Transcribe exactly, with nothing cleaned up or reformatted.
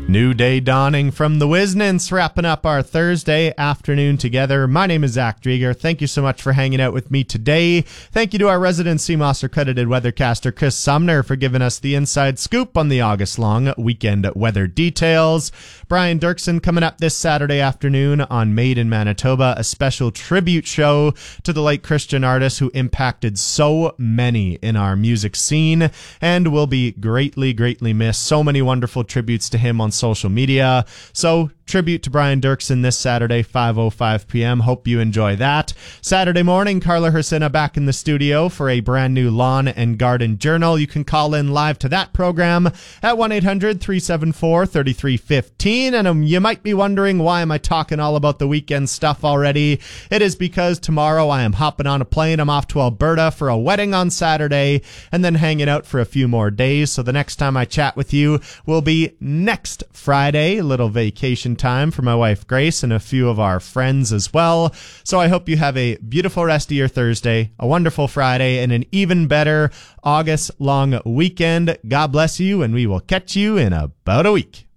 New day dawning from the Wisnants, wrapping up our Thursday afternoon together. My name is Zach Drieger. Thank you so much for hanging out with me today. Thank you to our resident C M O S accredited weathercaster Chris Sumner for giving us the inside scoop on the August-long weekend weather details. Brian Dirksen coming up this Saturday afternoon on Made in Manitoba, a special tribute show to the late Christian artist who impacted so many in our music scene and will be greatly, greatly missed. So many wonderful tributes to him on social media. So tribute to Brian Dirksen this Saturday, five oh five p.m. Hope you enjoy that. Saturday morning, Carla Hersina back in the studio for a brand new Lawn and Garden Journal. You can call in live to that program at one eight hundred three seven four three three one five. And um, you might be wondering, why am I talking all about the weekend stuff already? It is because tomorrow I am hopping on a plane. I'm off to Alberta for a wedding on Saturday and then hanging out for a few more days. So the next time I chat with you will be next Friday, a little vacation time for my wife Grace and a few of our friends as well. So I hope you have a beautiful rest of your Thursday, a wonderful Friday, and an even better August long weekend. God bless you, and we will catch you in about a week.